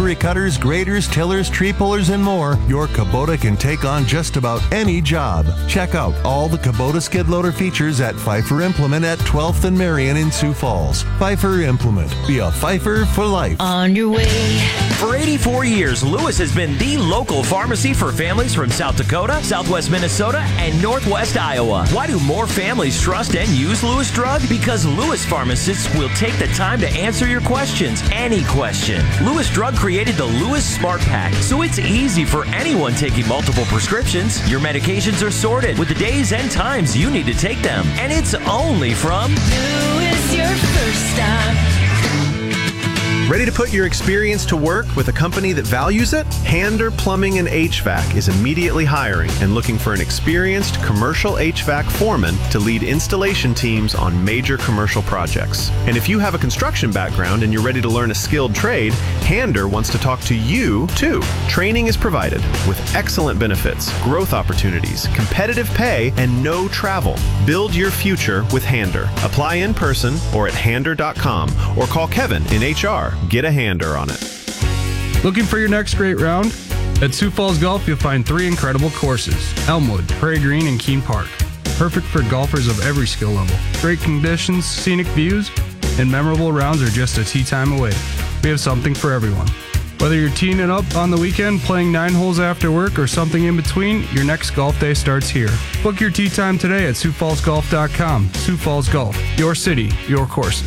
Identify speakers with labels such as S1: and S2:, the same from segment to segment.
S1: rotary cutters, graders, tillers, tree pullers, and more, your Kubota can take on just about any job. Check out all the Kubota skid loader features at Pfeiffer Implement at 12th and Marion in Sioux Falls. Pfeiffer Implement. Be a Pfeiffer for life.
S2: On your way.
S3: For 84 years, Lewis has been the local pharmacy for families from South Dakota, Southwest Minnesota, and Northwest Iowa. Why do more families trust and use Lewis Drug? Because Lewis pharmacists will take the time to answer your questions, any question. Lewis Drug created the Lewis Smart Pack, so it's easy for anyone taking multiple prescriptions. Your medications are sorted with the days and times you need to take them, and it's only from
S2: Lewis, your first stop.
S4: Ready to put your experience to work with a company that values it? Hander Plumbing and HVAC is immediately hiring and looking for an experienced commercial HVAC foreman to lead installation teams on major commercial projects. And if you have a construction background and you're ready to learn a skilled trade, Hander wants to talk to you too. Training is provided with excellent benefits, growth opportunities, competitive pay, and no travel. Build your future with Hander. Apply in person or at hander.com or call Kevin in HR. Get a hander on it.
S5: Looking for your next great round? At Sioux Falls Golf, you'll find 3 incredible courses: Elmwood, Prairie Green, and Keene Park. Perfect for golfers of every skill level. Great conditions, scenic views, and memorable rounds are just a tee time away. We have something for everyone. Whether you're teeing it up on the weekend, playing 9 holes after work, or something in between, your next golf day starts here. Book your tee time today at SiouxFallsGolf.com. Sioux Falls Golf, your city, your courses.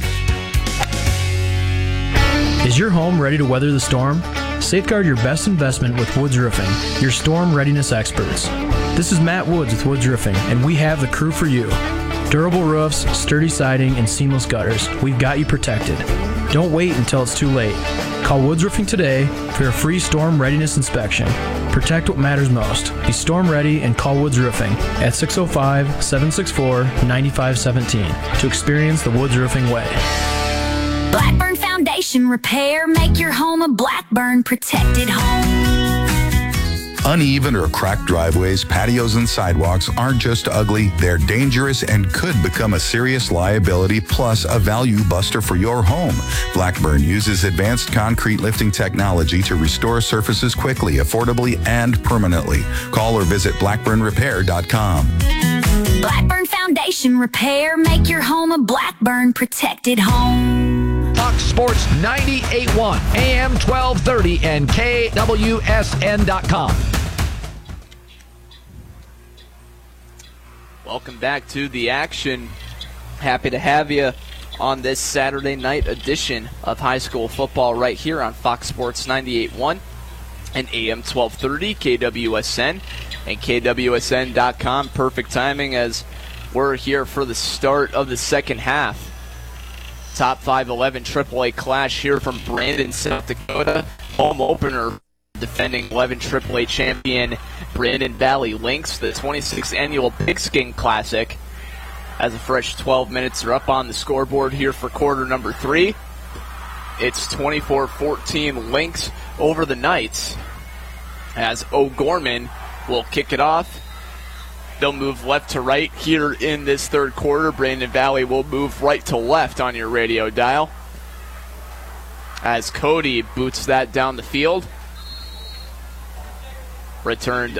S6: Is your home ready to weather the storm? Safeguard your best investment with Woods Roofing, your storm readiness experts. This is Matt Woods with Woods Roofing, and we have the crew for you. Durable roofs, sturdy siding, and seamless gutters. We've got you protected. Don't wait until it's too late. Call Woods Roofing today for your free storm readiness inspection. Protect what matters most. Be storm ready and call Woods Roofing at 605-764-9517 to experience the Woods Roofing way.
S2: Blackburn Foundation Repair. Make your home a Blackburn protected home.
S7: Uneven or cracked driveways, patios, and sidewalks aren't just ugly, they're dangerous and could become a serious liability plus a value buster for your home. Blackburn uses advanced concrete lifting technology to restore surfaces quickly, affordably, and permanently. Call or visit blackburnrepair.com.
S2: Blackburn Foundation Repair. Make your home a Blackburn protected home.
S8: Fox Sports 98.1, AM 1230, and KWSN.com.
S9: Welcome back to the action. Happy to have you on this Saturday night edition of high school football right here on Fox Sports 98.1 and AM 1230, KWSN, and KWSN.com. Perfect timing as we're here for the start of the second half. Top 5-11 AAA clash here from Brandon, South Dakota. Home opener, defending 11 AAA champion Brandon Valley Lynx, the 26th annual Pigskin Classic. As a fresh 12 minutes are up on the scoreboard here for quarter number 3. It's 24-14 Lynx over the Knights, as O'Gorman will kick it off. They'll move left to right here in this third quarter. Brandon Valley will move right to left on your radio dial, as Cody boots that down the field. Returned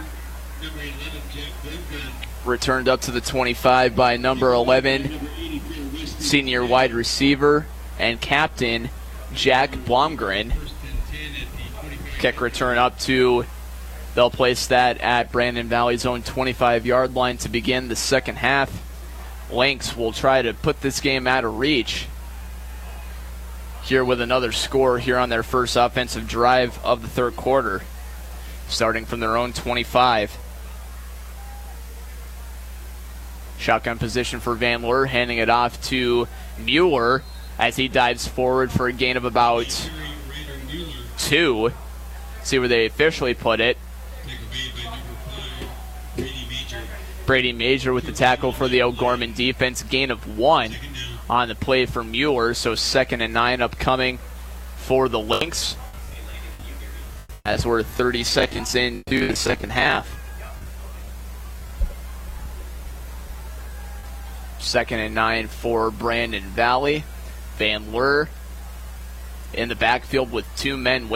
S9: up to the 25 by number 11, senior wide receiver and captain Jack Blomgren. Kick return up to, they'll place that at Brandon Valley's own 25-yard line to begin the second half. Lynx will try to put this game out of reach here with another score here on their first offensive drive of the third quarter, starting from their own 25. Shotgun position for Van Leur, handing it off to Mueller as he dives forward for a gain of about 2. See where they officially put it. Brady Major with the tackle for the O'Gorman defense. Gain of 1 on the play for Mueller. So 2nd and 9 upcoming for the Lynx, as we're 30 seconds into the second half. 2nd and 9 for Brandon Valley. Van Leur in the backfield with 2 men